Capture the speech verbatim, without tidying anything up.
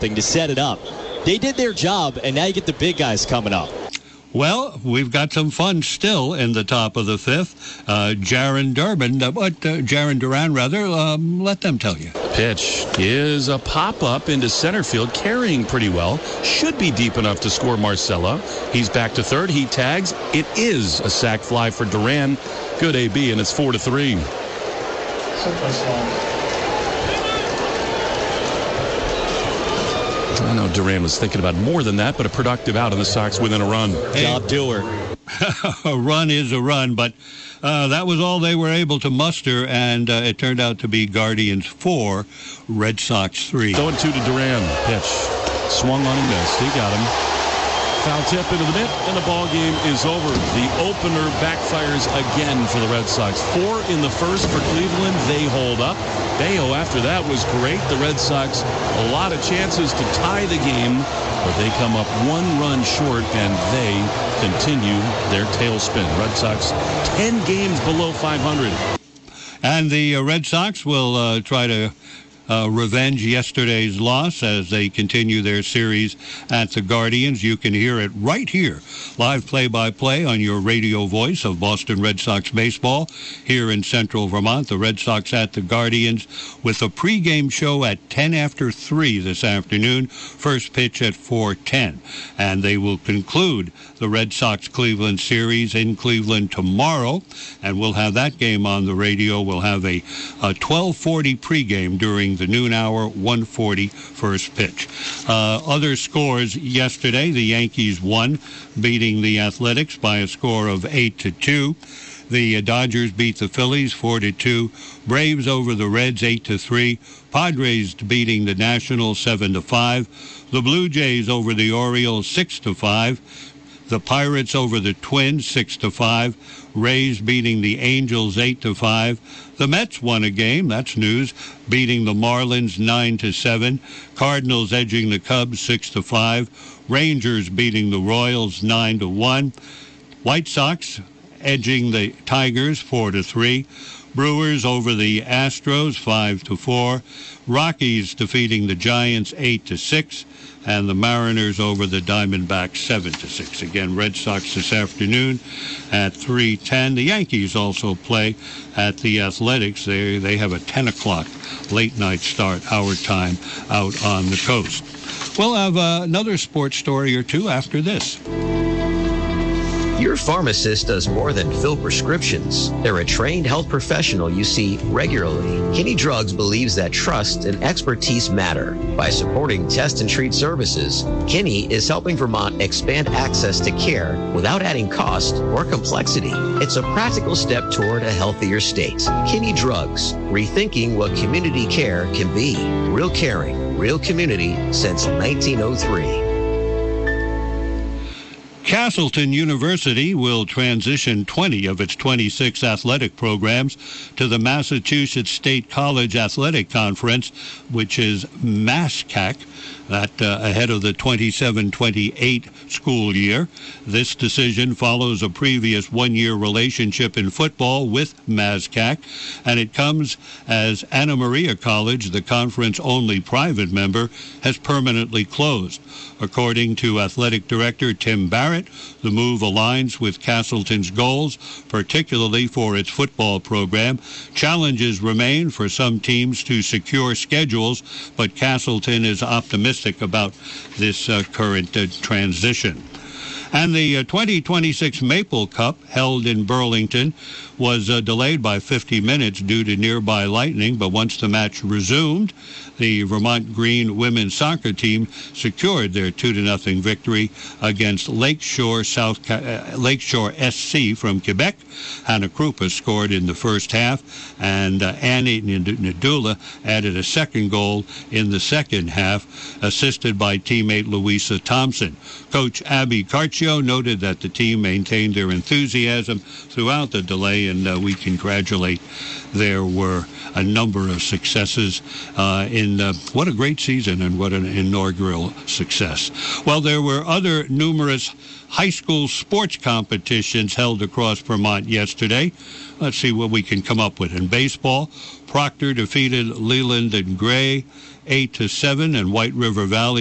to set it up. They did their job, and now you get the big guys coming up. Well, we've got some fun still in the top of the fifth. Uh, Jaron Duran, uh, what, uh, Jaron Duran, rather, um, let them tell you. Pitch is a pop-up into center field, carrying pretty well. Should be deep enough to score Marcella. He's back to third. He tags. It is a sac fly for Duran. Good A B, and it's four to three. I know Duran was thinking about more than that, but a productive out, and the Sox within a run. Job doer. A run is a run, but uh, that was all they were able to muster, and uh, it turned out to be Guardians four, Red Sox three. Going two to Duran. Pitch. Swung on and missed. He got him. Foul tip into the mitt, and the ball game is over. The opener backfires again for the Red Sox. Four in the first for Cleveland. They hold up. Bayo after that was great. The Red Sox, a lot of chances to tie the game, but they come up one run short, and they continue their tailspin. Red Sox ten games below five hundred. And the uh, Red Sox will uh, try to Uh, revenge yesterday's loss as they continue their series at the Guardians. You can hear it right here, live play-by-play on your radio voice of Boston Red Sox baseball here in central Vermont. The Red Sox at the Guardians with a pregame show at ten after three this afternoon, first pitch at four ten. And they will conclude the Red Sox-Cleveland series in Cleveland tomorrow, and we'll have that game on the radio. We'll have a, a twelve forty pregame during the noon hour, one forty first pitch. Uh, other scores yesterday, the Yankees won, beating the Athletics by a score of eight to two. The uh, Dodgers beat the Phillies four to two. Braves over the Reds eight to three. Padres beating the Nationals seven to five. The Blue Jays over the Orioles six to five. The Pirates over the Twins six to five. Rays beating the Angels eight to five. The Mets won a game, that's news, beating the Marlins nine to seven. Cardinals edging the Cubs six to five. Rangers beating the Royals nine to one. White Sox edging the Tigers four to three. Brewers over the Astros five to four. Rockies defeating the Giants eight to six. And the Mariners over the Diamondbacks seven to six. Again, Red Sox this afternoon at three ten. The Yankees also play at the Athletics. They they have a ten o'clock late night start, our time, out on the coast. We'll have uh, another sports story or two after this. Your pharmacist does more than fill prescriptions. They're a trained health professional you see regularly. Kinney Drugs believes that trust and expertise matter. By supporting test and treat services, Kinney is helping Vermont expand access to care without adding cost or complexity. It's a practical step toward a healthier state. Kinney Drugs, rethinking what community care can be. Real caring, real community since nineteen oh three. Castleton University will transition twenty of its twenty-six athletic programs to the Massachusetts State College Athletic Conference, which is MASCAC, that uh, ahead of the twenty-seven twenty-eight school year. This decision follows a previous one-year relationship in football with MASCAC, and it comes as Anna Maria College, the conference-only private member, has permanently closed. According to Athletic Director Tim Barrett, the move aligns with Castleton's goals, particularly for its football program. Challenges remain for some teams to secure schedules, but Castleton is optimistic about this uh, current uh, transition. And the uh, twenty twenty-six Maple Cup, held in Burlington, was uh, delayed by fifty minutes due to nearby lightning, but once the match resumed, the Vermont Green women's soccer team secured their two to nothing victory against Lakeshore South uh, Lakeshore S C from Quebec. Hannah Krupa scored in the first half, and uh, Annie Nadula added a second goal in the second half, assisted by teammate Louisa Thompson. Coach Abby Carcio noted that the team maintained their enthusiasm throughout the delay, and uh, we congratulate. There were a number of successes uh, in uh, what a great season and what an inaugural success. Well, there were other numerous high school sports competitions held across Vermont yesterday. Let's see what we can come up with. In baseball, Proctor defeated Leland and Gray eight to seven, and White River Valley